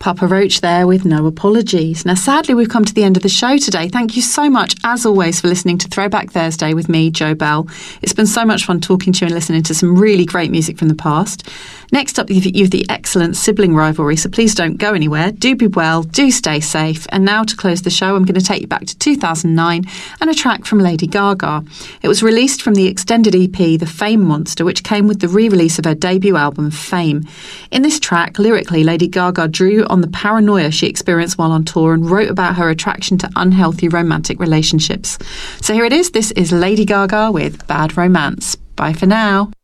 Papa Roach there with No Apologies. Now, sadly, we've come to the end of the show today. Thank you so much, as always, for listening to Throwback Thursday with me, Jo Bell. It's been so much fun talking to you and listening to some really great music from the past. Next up, you've the excellent sibling rivalry, so please don't go anywhere. Do be well, do stay safe. And now, to close the show, I'm going to take you back to 2009 and a track from Lady Gaga. It was released from the extended EP, The Fame Monster, which came with the re-release of her debut album, Fame. In this track, lyrically, Lady Gaga drew on the paranoia she experienced while on tour and wrote about her attraction to unhealthy romantic relationships. So here it is. This is Lady Gaga with Bad Romance. Bye for now.